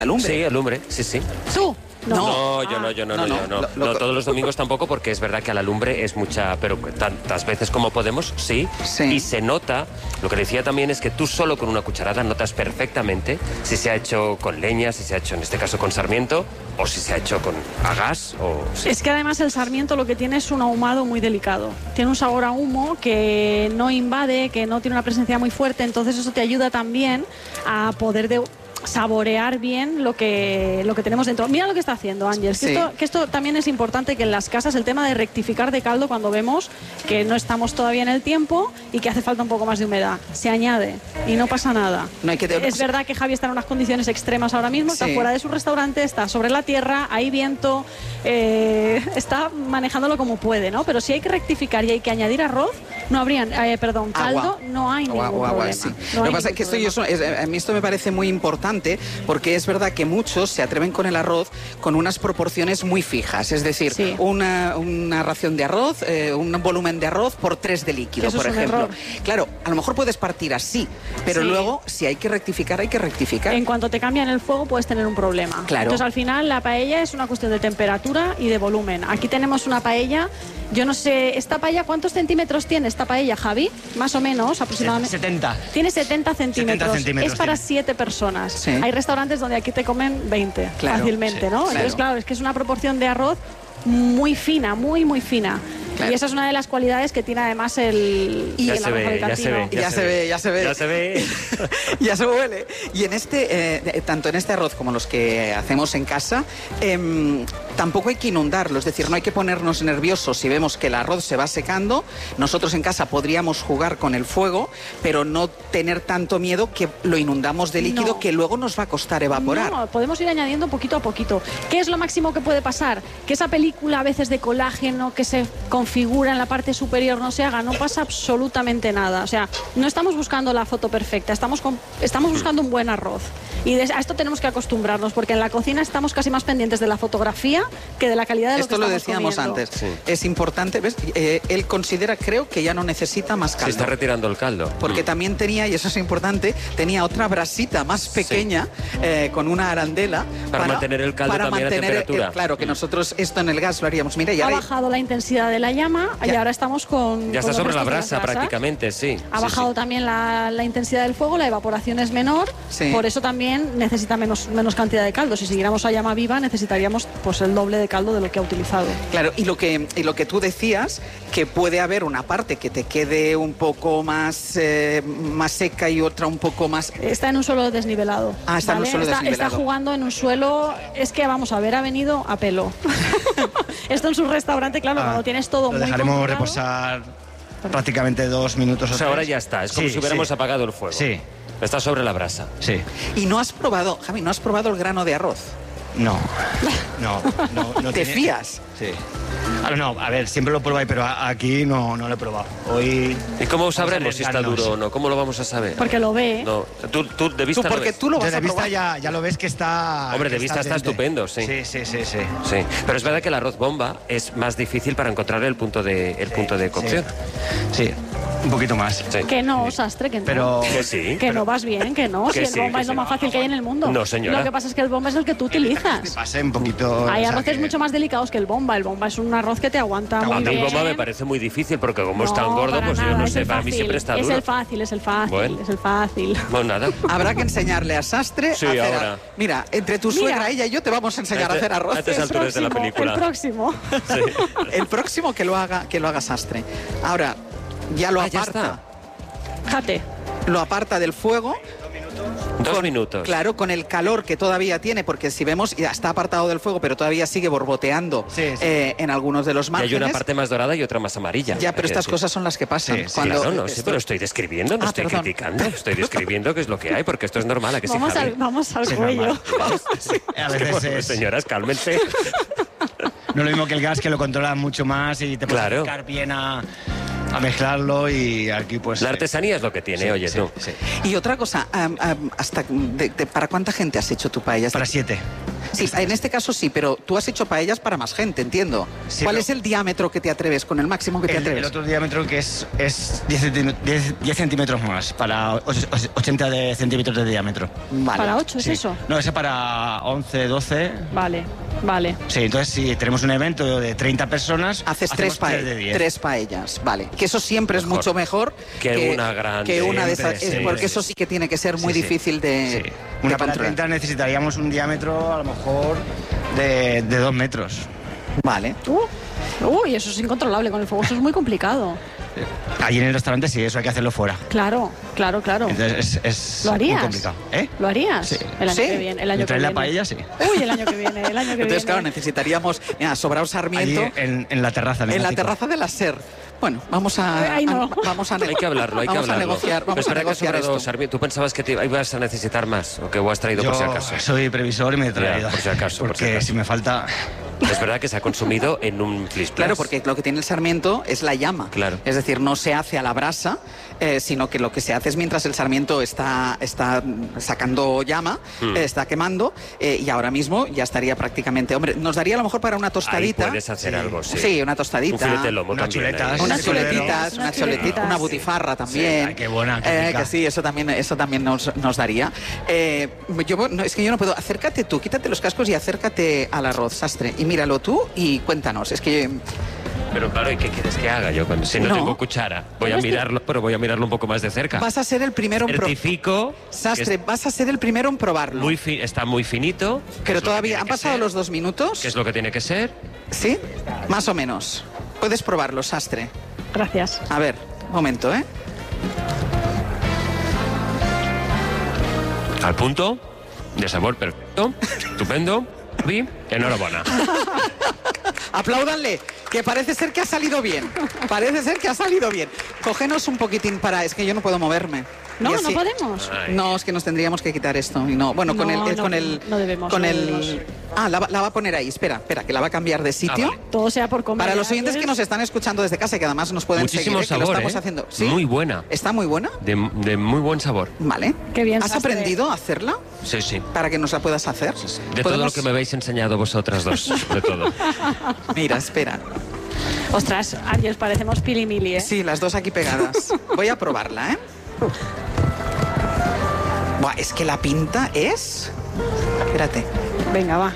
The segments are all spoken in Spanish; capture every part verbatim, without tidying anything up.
alumbre. Sí, alumbre, sí, sí. ¿Tú? No, No, no yo no, yo no, no, no, yo no. Lo- lo- No, todos los domingos tampoco, porque es verdad que a la lumbre es mucha, pero tantas veces como podemos, sí. Sí. Y se nota, lo que decía también es que tú solo con una cucharada notas perfectamente si se ha hecho con leña, si se ha hecho en este caso con sarmiento, o si se ha hecho con a gas, o... sí. Es que además el sarmiento lo que tiene es un ahumado muy delicado. Tiene un sabor a humo que no invade, que no tiene una presencia muy fuerte, entonces eso te ayuda también a poder de saborear bien lo que, lo que tenemos dentro. Mira lo que está haciendo Ángel, que, Sí. esto, que esto también es importante, que en las casas el tema de rectificar de caldo cuando vemos que no estamos todavía en el tiempo y que hace falta un poco más de humedad. Se añade y no pasa nada. No hay que Es verdad que Javi está en unas condiciones extremas ahora mismo, está Sí. fuera de su restaurante, está sobre la tierra, hay viento, eh, está manejándolo como puede, ¿no? Pero si hay que rectificar y hay que añadir arroz, no habrían, eh, perdón, caldo, Agua. no hay ningún Agua, agua, problema. sí. No Lo hay que pasa es ningún que esto, yo problema. so- es- a mí esto me parece muy importante porque es verdad que muchos se atreven con el arroz con unas proporciones muy fijas. Es decir, Sí. una, una ración de arroz, eh, un volumen de arroz por tres de líquido, Que eso por es un ejemplo. error. Claro, a lo mejor puedes partir así, pero Sí. luego si hay que rectificar, hay que rectificar. En cuanto te cambian el fuego puedes tener un problema. Claro. Entonces al final la paella es una cuestión de temperatura y de volumen. Aquí tenemos una paella, yo no sé, ¿esta paella cuántos centímetros tiene esta paella, Javi? Más o menos, aproximadamente. setenta. Tiene setenta centímetros. setenta centímetros Es para tiene. siete personas. Sí. Hay restaurantes donde aquí te comen veinte Claro, fácilmente, sí, ¿no? Entonces, claro. claro, es que es una proporción de arroz muy fina, muy, muy fina. Claro. Y esa es una de las cualidades que tiene además el, Ya el se arroz ve, ya alicantino. se ve, Ya se ve, ya se ve. Ya se ve. Ya se huele. Y en este, eh, tanto en este arroz como los que hacemos en casa, em, tampoco hay que inundarlo. Es decir, no hay que ponernos nerviosos si vemos que el arroz se va secando. Nosotros en casa podríamos jugar con el fuego, pero no tener tanto miedo que lo inundamos de líquido No. que luego nos va a costar evaporar. No, podemos ir añadiendo poquito a poquito. ¿Qué es lo máximo que puede pasar? Que esa película a veces de colágeno que se configura en la parte superior no se haga, no pasa absolutamente nada. O sea, no estamos buscando la foto perfecta, estamos, con- estamos buscando un buen arroz. Y de- a esto tenemos que acostumbrarnos, porque en la cocina estamos casi más pendientes de la fotografía que de la calidad de lo Esto que lo estamos decíamos comiendo. antes. Sí. Es importante, ¿ves? Eh, él considera, creo, que ya no necesita más Se caldo. está retirando el caldo. Porque Mm. también tenía, y eso es importante, tenía otra brasita más pequeña eh, con una arandela. Para mantener el caldo para también a mantener, temperatura. eh, claro, que nosotros esto en el gas lo haríamos. Mira, y Ha ahora- bajado la intensidad de la llama y Ya. ahora estamos con... Ya con está los sobre la restos de las brasa brasas. prácticamente, sí. Ha Sí, bajado sí. también la, la intensidad del fuego, la evaporación es menor, Sí. por eso también necesita menos, menos cantidad de caldo. Si siguiéramos a llama viva necesitaríamos pues el doble de caldo de lo que ha utilizado. Claro, y lo que y lo que tú decías, que puede haber una parte que te quede un poco más, eh, más seca y otra un poco más... Está en un suelo desnivelado. Ah, está en un suelo está, desnivelado. está jugando en un suelo, es que vamos a ver, ha venido a pelo. Esto en su restaurante, claro, Ah, cuando tienes todo Lo muy dejaremos controlado. reposar prácticamente dos minutos o O sea, ahora tres. ya está, es como Sí, si hubiéramos sí. apagado el fuego. Sí, Está sobre la brasa. sí. Y no has probado, Javi, no has probado el grano de arroz. No, no, no. no ¿Te tiene- fías? Sí. Ah, no, a ver, siempre lo probáis, pero a- aquí no, no lo he probado. Hoy... ¿Y cómo vamos a sabremos si está arriesgarnos. duro o no? ¿Cómo lo vamos a saber? Porque lo ve. No, tú, tú de vista Tú, lo porque ves. tú lo vas Desde a vista probar. ya, ya lo ves que está... Hombre, de que vista está al dente. estupendo, sí. Sí, sí, sí, sí. Sí, pero es verdad que el arroz bomba es más difícil para encontrar el punto de, el punto de cocción. Sí, sí, un poquito más. Sí. Que no, sastre, que no. Pero... Que sí. Que no vas bien, que no. Que Si el sí, bomba que es lo sí. más fácil que hay en el mundo. No, señora. Lo que pasa es que el bomba es el que tú utilizas. Pase un poquito... Hay o sea, arroces que- mucho más delicados que el bomba. El bomba es un arroz que te aguanta Te muy A mí el bien. bomba me parece muy difícil porque como es No, tan gordo, para pues yo nada, no es sé, el para mí fácil, siempre está Es duro. el fácil, es el fácil, Bueno. es el fácil. Bueno, nada. Habrá que enseñarle a Sastre Sí, a hacer ahora. ar- Mira, entre tu Mira. suegra, ella y yo te vamos a enseñar a hacer arroz. A estas El alturas de la próximo, película. El próximo. El próximo que lo haga, que lo haga Sastre. Ahora, ya lo Ah, ya aparta. Jate. Lo aparta del fuego. Dos con- minutos. Claro, con el calor que todavía tiene, porque si vemos, ya está apartado del fuego, pero todavía sigue borboteando Sí, sí. eh, en algunos de los Y hay márgenes. una parte más dorada y otra más amarilla. Ya, hay pero que estas decir. cosas son las que pasan. Sí, sí, Cuando Claro, no, sí, esto- pero estoy describiendo, no Ah, estoy perdón. criticando. Estoy describiendo qué es lo que hay, porque esto es normal, ¿a que sí, Vamos Javi? al, vamos al Sí, cuello. normal. A Es que, veces bueno, es- señoras, cálmense. No es lo mismo que el gas, que lo controla mucho más y te puedes Claro. acercar bien a... a mezclarlo y aquí pues... La artesanía es lo que tiene, sí, oye sí, tú. sí. Y otra cosa, um, um, hasta de, de, ¿para cuánta gente has hecho tu paella? Para siete. Sí, en este caso sí, pero tú has hecho paellas para más gente, entiendo. Sí, ¿Cuál pero- es el diámetro que te atreves, con el máximo que te El, atreves? el otro diámetro que es, es diez, centí- diez- diez centímetros más, para och- och- ochenta de centímetros de diámetro. Vale. ¿Para ocho es Sí. eso? No, ese para once, doce. Vale, vale. Sí, entonces si tenemos un evento de treinta personas, Haces tres, hacemos pae- de diez. tres paellas, vale. Que eso siempre es Mejor. mucho mejor Que una grande. que una de esas, Siempre, es- sí, porque sí. eso sí que tiene que ser muy Sí, sí. difícil de, Sí. de Una para controlar. treinta necesitaríamos un diámetro a lo mejor de, de dos metros. Vale. Uh, uy, eso es incontrolable con el fuego, eso es muy complicado. Allí en el restaurante sí, eso hay que hacerlo fuera. Claro, claro, claro. Entonces es, es ¿Lo harías? muy complicado. ¿Eh? ¿Lo harías? Sí. El año ¿Sí? que viene. El año ¿Me que traes la viene. paella? Sí. Uy, el año que viene, el año que Entonces, viene. claro, necesitaríamos, mira, Sobrao Allí Sarmiento, en, en la terraza. en la ático. terraza de la SER. Bueno, vamos a, Ay, no. a- vamos a Hay que hablarlo, hay que vamos a hablarlo. negociar, vamos a Espera que has negociar sobrado, esto. Sarmiento. ¿Tú pensabas que te ibas a necesitar más o que has traído Yo por si acaso? soy previsor y me he traído. por si acaso, por Porque si acaso. si me falta... Es verdad que se ha consumido en un flis Claro, porque lo que tiene el sarmiento es la llama. Claro. Es decir, no se hace a la brasa, eh, sino que lo que se hace es mientras el sarmiento está, está sacando llama, Hmm. eh, está quemando, eh, y ahora mismo ya estaría prácticamente... Hombre, nos daría a lo mejor para una Ahí tostadita. puedes hacer Sí. algo, sí. Sí, una tostadita. Un filete de lomo Unas también. chuletas. ¿eh? Unas Sí, chuletitas, unas una chuletita, chuletitas. una butifarra también. Sí, ay, qué buena, qué Eh, rica. que sí, eso también, eso también nos, nos daría. Eh, yo, no, es que yo no puedo. Acércate tú, quítate los cascos y acércate al arroz, Sastre. Y míralo tú y cuéntanos. Es que Pero claro, ¿y qué quieres que haga yo? Cuando, si no, No. tengo cuchara. Voy Pero a es que- mirarlo, pero voy a mirarlo un poco más de cerca. vas a ser el primero en probarlo. Certifico Sastre, que vas a ser el primero en probarlo. muy fi- está muy finito. que Pero es lo que todavía tiene han que pasado ser, los dos minutos. que es lo que tiene que ser. ¿Sí? Más o menos. Puedes probarlo, Sastre. Gracias. A ver, un momento, ¿eh? Al punto, de sabor perfecto, estupendo. Y enhorabuena. Apláudanle, que parece ser que ha salido bien. Parece ser que ha salido bien. Cógenos un poquitín para... Es que yo no puedo moverme. No, Y no así- podemos. Ay. No, es que nos tendríamos que quitar esto. Y no, bueno, con No, el, no, con el, no debemos, con no el. debemos. Ah, la, va- la va a poner ahí. Espera, espera, que la va a cambiar de sitio. Ah, vale. Todo sea por comer. Para los oyentes ¿sabes? que nos están escuchando desde casa y que además nos pueden Muchísimo seguir, ¿eh? que lo sabor, estamos ¿eh? haciendo. ¿Sí? Muy buena. ¿Está muy buena? De, de muy buen sabor. Vale. Qué bien, ¿Has Sastre. aprendido a hacerla Sí, sí. para que nos la puedas hacer? De todo lo ¿Podemos? que me habéis enseñado vosotras dos, sobre todo. Mira, espera. Ostras, Ángeles, parecemos pilimili, ¿eh? Sí, las dos aquí pegadas. Voy a probarla, ¿eh? Buah, es que la pinta es... Espérate. Venga, va.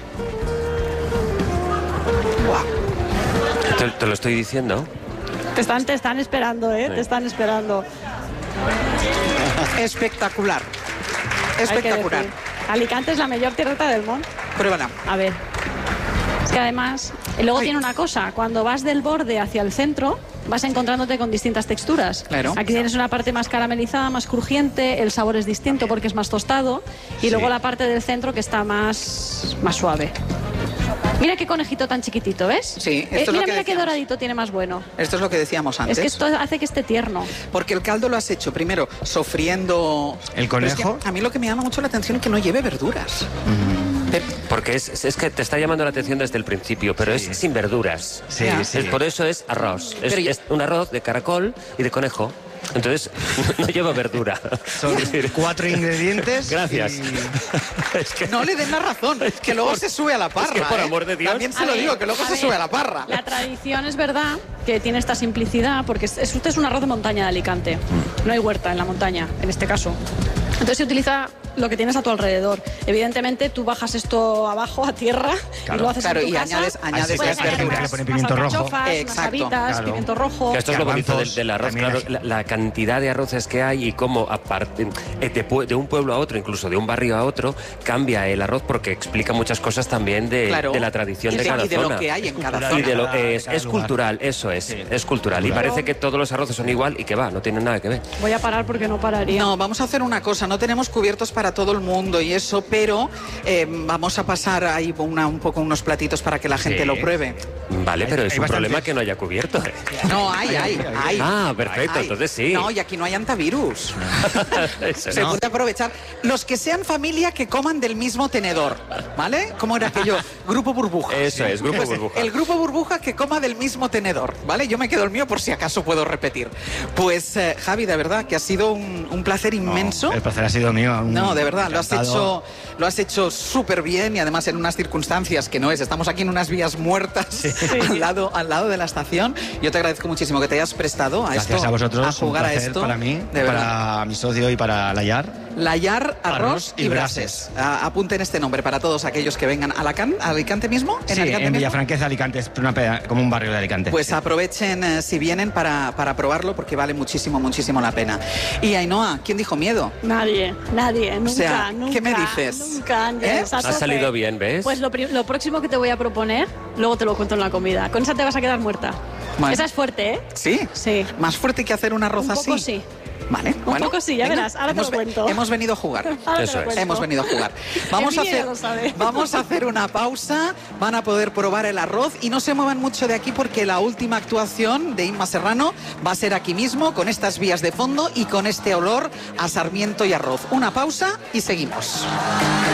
Buah. Te, te lo estoy diciendo. Te están, te están esperando, ¿eh? Sí. Te están esperando. Espectacular. Hay que Espectacular. decir. Alicante es la mejor tierra del mundo. Pruébala. A ver. Es que además, y luego Ay. tiene una cosa, cuando vas del borde hacia el centro, vas encontrándote con distintas texturas. Claro. Aquí tienes una parte más caramelizada, más crujiente, el sabor es distinto porque es más tostado, y Sí. luego la parte del centro que está más, más suave. Mira qué conejito tan chiquitito, ¿ves? Sí, esto Eh, es lo mira, que mira qué decíamos. doradito tiene más bueno. Esto es lo que decíamos antes. Es que esto hace que esté tierno. Porque el caldo lo has hecho primero sofriendo... ¿El Pero es conejo? que a mí lo que me llama mucho la atención es que no lleve verduras. Pero- Porque es, es que te está llamando la atención desde el principio, pero Sí. es sin verduras. Sí, Ya. sí. Es, por eso es arroz. Es, Pero yo- es un arroz de caracol y de conejo. Entonces, no lleva verdura. Son cuatro ingredientes. Gracias. y- Es que No le den la razón, que luego por- se sube a la parra. es que por ¿eh? amor de Dios. También se A lo ver, digo, que luego a se ver, sube a la parra. La tradición es verdad que tiene esta simplicidad, porque es, es- usted es un arroz de montaña de Alicante. No hay huerta en la montaña, en este caso. Entonces se utiliza lo que tienes a tu alrededor. Evidentemente, tú bajas esto abajo a tierra y lo haces Claro, en tu y casa. añades- añades Puedes las añadir verduras. más- Le pone más pimiento rojo. alcachofas, unas Exacto. habitas, Claro. pimiento rojo. Que esto es lo bonito del, Garbanzos, del arroz, también claro, hay. la, la cantidad de arroces que hay y cómo aparte eh, de, pue- de un pueblo a otro, incluso de un barrio a otro, cambia el arroz porque explica muchas cosas también de, Claro. de la tradición Y de de- cada y de zona. lo que hay en cada Y zona. de lo- Cada- es, cada es lugar. cultural, eso es, Sí. es cultural. Y parece que todos los arroces son igual y que va, no tienen nada que ver. Voy a parar porque no pararía. No, vamos a hacer una cosa, no tenemos cubiertos para todo el mundo y eso, pero eh, vamos a pasar ahí una- un poco unos platitos para que la gente Sí. lo pruebe. Vale, pero Hay- es hay un problema bastante- que no haya cubierto. ¿eh? No, hay, hay, hay. Ah, perfecto, Hay. entonces sí. No, y aquí no hay antivirus. Eso Se no. puede aprovechar. Los que sean familia que coman del mismo tenedor, ¿vale? ¿Cómo era aquello? Grupo burbuja. Eso es, grupo Pues, burbuja. El grupo burbuja que coma del mismo tenedor, ¿vale? Yo me quedo el mío por si acaso puedo repetir. Pues, eh, Javi, de verdad que ha sido un, un placer inmenso. El placer ha sido mío. un- No, de verdad, lo has encantado. hecho, lo has hecho súper bien y además en unas circunstancias que no es. Estamos aquí en unas vías muertas al lado, al lado de la estación. Yo te agradezco muchísimo que te hayas prestado a Gracias esto, a vosotros, a jugar un a placer esto. para mí, de verdad. para mi socio y para Layar. Layar, arroz, Arroz y y brases. A- apunten este nombre para todos aquellos que vengan a Alacant- a Alicante mismo. Sí, Alicante en mismo? Villafranqueza, Alicante, es una peda- como un barrio de Alicante. Pues sí. aprovechen eh, si vienen para, para probarlo porque vale muchísimo, muchísimo la pena. Y Ainhoa, ¿quién dijo miedo? Nadie, nadie, nunca, sea, nunca. ¿qué me dices? Nunca, Ángel, ¿Eh? está a Ha tope. salido bien, ¿ves? Pues lo, pri- lo próximo que te voy a proponer, luego te lo cuento en la comida. Con esa te vas a quedar muerta. Bueno. Esa es fuerte, ¿eh? ¿Sí? Sí. ¿Más fuerte que hacer un arroz Un así? poco sí. Vale, Un poco sí, ya verás, ahora te hemos, lo cuento. Hemos venido a jugar. Ahora te Eso lo es. cuento. Hemos venido a jugar. Vamos a, Emilia hacer, lo sabe. vamos a hacer una pausa. Van a poder probar el arroz y no se muevan mucho de aquí porque la última actuación de Inma Serrano va a ser aquí mismo con estas vías de fondo y con este olor a sarmiento y arroz. Una pausa y seguimos.